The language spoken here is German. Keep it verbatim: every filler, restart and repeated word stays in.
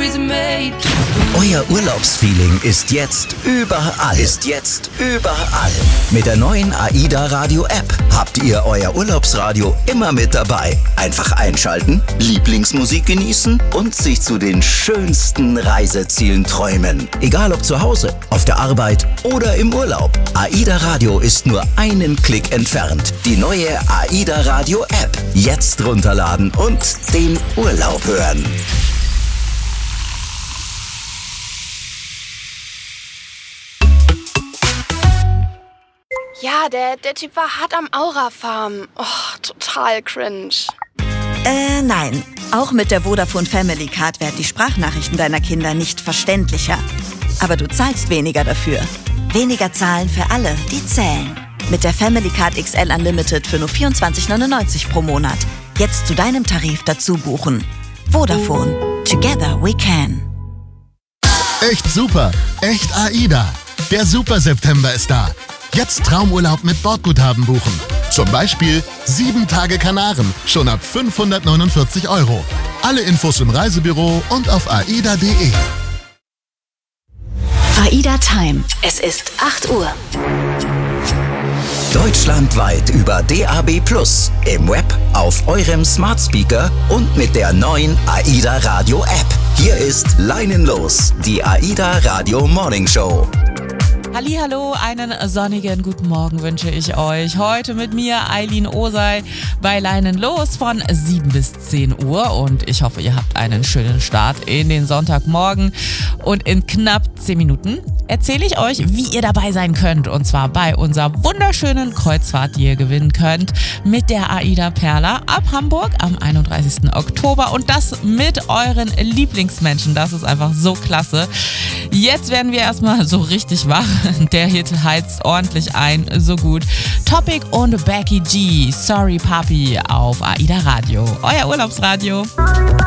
Euer Urlaubsfeeling ist jetzt überall. Ist jetzt überall. Mit der neuen AIDA Radio App habt ihr euer Urlaubsradio immer mit dabei. Einfach einschalten, Lieblingsmusik genießen und sich zu den schönsten Reisezielen träumen. Egal ob zu Hause, auf der Arbeit oder im Urlaub. AIDA Radio ist nur einen Klick entfernt. Die neue AIDA Radio App. Jetzt runterladen und den Urlaub hören. Ja, der, der Typ war hart am Aura-Farm. Oh, total cringe. Äh, nein. Auch mit der Vodafone Family Card werden die Sprachnachrichten deiner Kinder nicht verständlicher. Aber du zahlst weniger dafür. Weniger zahlen für alle, die zählen. Mit der Family Card X L Unlimited für nur vierundzwanzig neunundneunzig pro Monat. Jetzt zu deinem Tarif dazu buchen. Vodafone. Together we can. Echt super. Echt AIDA. Der Super September ist da. Jetzt Traumurlaub mit Bordguthaben buchen. Zum Beispiel sieben Tage Kanaren, schon ab fünfhundertneunundvierzig Euro. Alle Infos im Reisebüro und auf aida punkt de. AIDA Time. Es ist acht Uhr. Deutschlandweit über D A B plus, im Web, auf eurem Smart Speaker und mit der neuen AIDA Radio App. Hier ist Leinenlos, die AIDA Radio Morning Show. Hallihallo, einen sonnigen guten Morgen wünsche ich euch. Heute mit mir, Eileen Osei, bei Leinenlos von sieben bis zehn Uhr. Und ich hoffe, ihr habt einen schönen Start in den Sonntagmorgen. Und in knapp zehn Minuten erzähle ich euch, wie ihr dabei sein könnt. Und zwar bei unserer wunderschönen Kreuzfahrt, die ihr gewinnen könnt, mit der AIDA Perla ab Hamburg am einunddreißigsten Oktober. Und das mit euren Lieblingsmenschen. Das ist einfach so klasse. Jetzt werden wir erstmal so richtig wach. Der Hit heizt ordentlich ein, so gut. Topic und Becky G, Sorry Papi auf AIDA Radio. Euer Urlaubsradio.